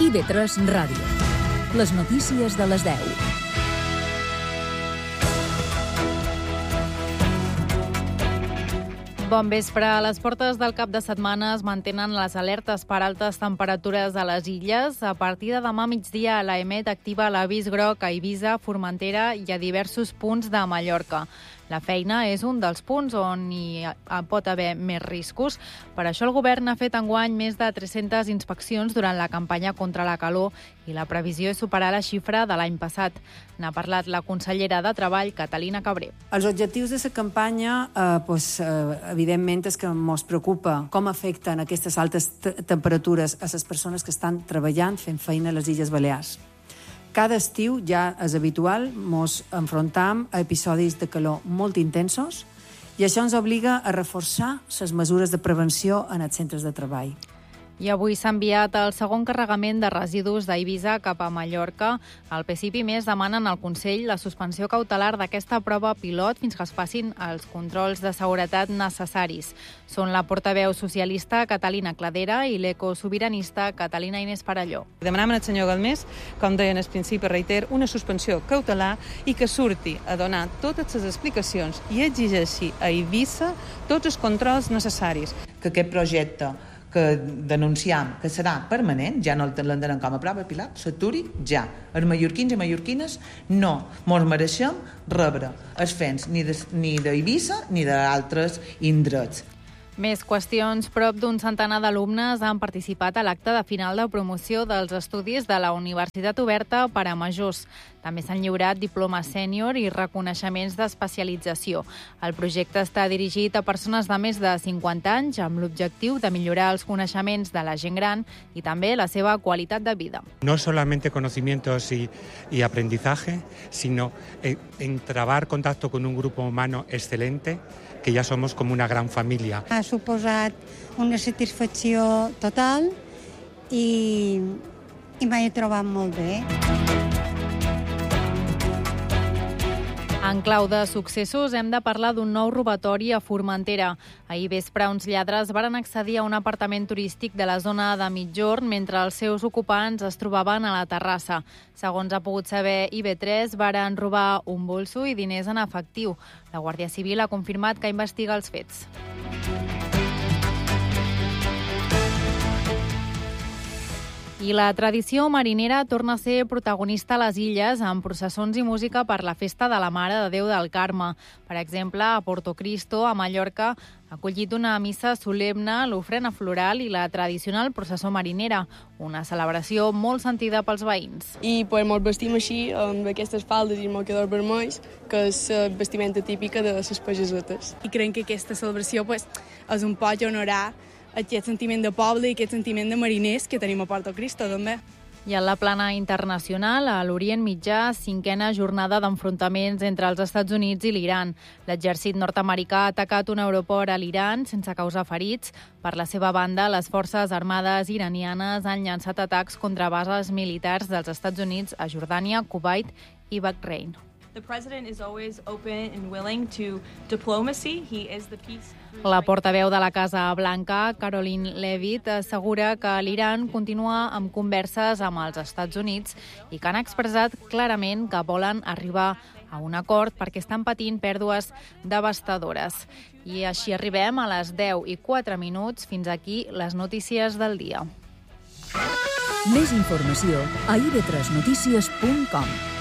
IB3 Ràdio. Les notícies de les 10. Bon vespre. A les portes del cap de setmana es mantenen les alertes per altes temperatures a les illes. A partir de demà migdia, l'AEMET activa l'avís groc a Eivissa, Formentera i a diversos punts de Mallorca. La feina és un dels punts on hi pot haver més riscos. Per això el govern ha fet enguany més de 300 inspeccions durant la campanya contra la calor i la previsió és superar la xifra de l'any passat. N'ha parlat la consellera de Treball, Catalina Cabré. Els objectius de la campanya, evidentment, és que ens preocupa com afecten aquestes altes temperatures a les persones que estan treballant, fent feina a les Illes Balears. Cada estiu, ja és habitual, ens enfrontam a episodis de calor molt intensos i això ens obliga a reforçar les mesures de prevenció en els centres de treball. I avui s'ha enviat el segon carregament de residus d'Eivissa cap a Mallorca. El PSIP i Més demanen al Consell la suspensió cautelar d'aquesta prova pilot fins que es facin els controls de seguretat necessaris. Són la portaveu socialista Catalina Cladera i l'ecosobiranista Catalina Inés Parelló. Demanem al senyor Galmés, com deien al principi, reiter, una suspensió cautelar i que surti a donar totes les explicacions i exigeixi a Eivissa tots els controls necessaris. Que aquest projecte que denunciam que serà permanent, ja no l'entenem com a prova pilot, s'aturi ja. Els mallorquins i mallorquines no mos mereixem rebre els fens ni d'Eivissa ni d'altres indrets. Més qüestions. Prop d'un centenar d'alumnes han participat a l'acte de final de promoció dels estudis de la Universitat Oberta per a Majors. També s'han lliurat diplomes sènior i reconeixements d'especialització. El projecte està dirigit a persones de més de 50 anys amb l'objectiu de millorar els coneixements de la gent gran i també la seva qualitat de vida. No solamente conocimientos y aprendizaje, sino entrabar contacto con un grupo humano excelente, que ja som com una gran família. Ha suposat una satisfacció total i m'he trobat molt bé. En clau de successos hem de parlar d'un nou robatori a Formentera. Ahir vespre uns lladres varen accedir a un apartament turístic de la zona de Migjorn mentre els seus ocupants es trobaven a la terrassa. Segons ha pogut saber IB3, varen robar un bolso i diners en efectiu. La Guàrdia Civil ha confirmat que investiga els fets. I la tradició marinera torna a ser protagonista a les illes amb processons i música per la festa de la Mare de Déu del Carme. Per exemple, a Porto Cristo, a Mallorca, ha acollit una missa solemne, l'ofrena floral i la tradicional processó marinera, una celebració molt sentida pels veïns. I ens vestim així, amb aquestes faldes i mocadors vermells, que és la vestimenta típica de les pagesotes. I creiem que aquesta celebració és un poc honorar aquest sentiment de poble i aquest sentiment de mariners que tenim a Porto Cristo, també. I en la plana internacional, a l'Orient Mitjà, 5a jornada d'enfrontaments entre els Estats Units i l'Iran. L'exèrcit nord-americà ha atacat un aeroport a l'Iran sense causar ferits. Per la seva banda, les forces armades iranianes han llançat atacs contra bases militars dels Estats Units a Jordània, Kuwait i Bahrain. The president is always open and willing to diplomacy. He is the peace. La portaveu de la Casa Blanca, Caroline Leavitt, assegura que l'Iran continua amb converses amb els Estats Units i que han expressat clarament que volen arribar a un acord perquè estan patint pèrdues devastadores. I així arribem a les 10:04. Fins aquí les notícies del dia. Més informació a ib3notícies.com.